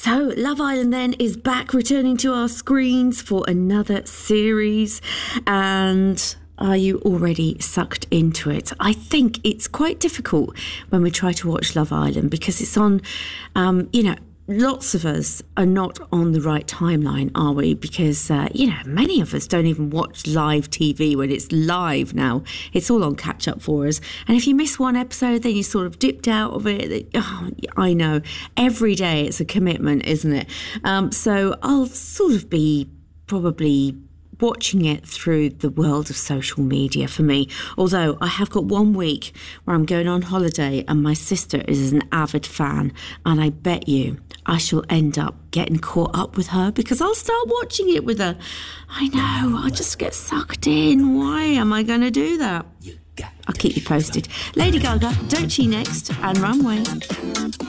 So, Love Island then is back, returning to our screens for another series. And are you already sucked into it? I think it's quite difficult when we try to watch Love Island because it's on, lots of us are not on the right timeline, are we? Because, many of us don't even watch live TV when it's live now. It's all on catch up for us. And if you miss one episode, then you sort of dipped out of it. Oh, I know. Every day it's a commitment, isn't it? So I'll sort of be probably watching it through the world of social media for me. Although I have got 1 week where I'm going on holiday and my sister is an avid fan, and I bet you I shall end up getting caught up with her because I'll start watching it with her. I know, I'll just get sucked in. Why am I going to do that? I'll keep you posted. Lady Gaga, Don't She next, and Runway.